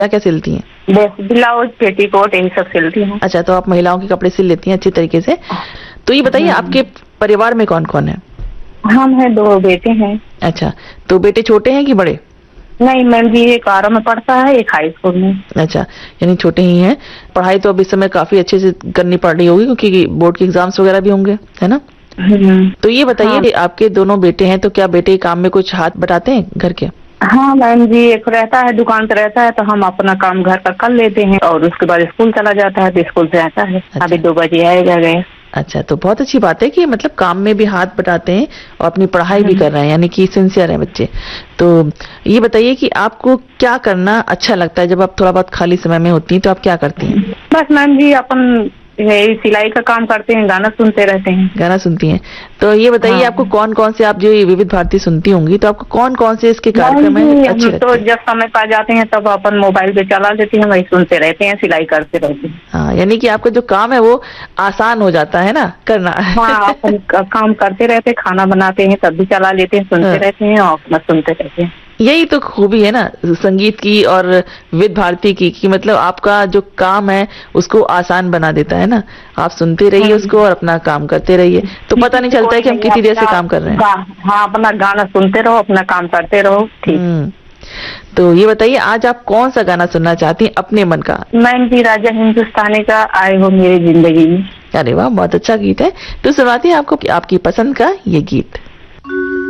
क्या क्या सिलती हैं? बस ब्लाउज, पेटीकोट, यही सब सिलती हूँ। अच्छा, तो आप महिलाओं के कपड़े सिल लेती हैं अच्छी तरीके से। तो ये बताइए आपके परिवार में कौन कौन है? हम हैं, 2 बेटे हैं। अच्छा, तो बेटे छोटे हैं कि बड़े? नहीं मैम जी, एक 12 में पढ़ता है, एक हाई स्कूल में। अच्छा, यानी छोटे ही हैं। पढ़ाई तो अब इस समय काफी अच्छे से करनी पड़ रही होगी क्योंकि बोर्ड के एग्जाम्स वगैरह भी होंगे, है ना? तो ये बताइए कि आपके दोनों बेटे हैं, तो क्या बेटे काम में कुछ हाथ बटाते हैं घर के? हाँ मैम जी, एक रहता है दुकान पे रहता है, तो हम अपना काम घर का कर लेते हैं और उसके बाद स्कूल चला जाता है, तो स्कूल से आता है। अच्छा। अभी 2 बजे आएगा गए। अच्छा, तो बहुत अच्छी बात है कि मतलब काम में भी हाथ बटाते हैं और अपनी पढ़ाई भी कर रहे हैं, यानी कि सिंसियर हैं बच्चे। तो ये बताइए कि आपको क्या करना अच्छा लगता है जब आप थोड़ा बहुत खाली समय में होती हैं, तो आप क्या करती हैं? बस मैम जी, अपन यही सिलाई का काम करते हैं, गाना सुनते रहते हैं। गाना सुनती हैं। तो ये बताइए हाँ। आपको कौन कौन से, आप जो ये विविध भारती सुनती होंगी, तो आपको कौन कौन से इसके कार्यक्रम मैम जी, अच्छे हम लगते तो हैं? जब समय पा जाते हैं तब अपन मोबाइल पे चला लेते हैं, वही सुनते रहते हैं, सिलाई करते रहते हैं। हाँ, यानी कि आपका जो काम है वो आसान हो जाता है ना करना। हाँ, अपन काम करते रहते, खाना बनाते हैं तब भी चला लेते हैं, सुनते रहते हैं और अपना सुनते रहते हैं। यही तो खूबी है ना संगीत की और विविध भारती की, कि मतलब आपका जो काम है उसको आसान बना देता है ना। आप सुनते रहिए उसको और अपना काम करते रहिए, तो पता नहीं चलता है कि हम कितनी देर से काम कर रहे हैं। हाँ, अपना गाना सुनते रहो, अपना काम करते रहो। ठीक। तो ये बताइए आज आप कौन सा गाना सुनना चाहती हैं अपने मन का? मैम जी, राजा हिंदुस्तानी का आए हो मेरी जिंदगी में। अरे वाह, बहुत अच्छा गीत है। तो सुनाती हैं आपको आपकी पसंद का ये गीत।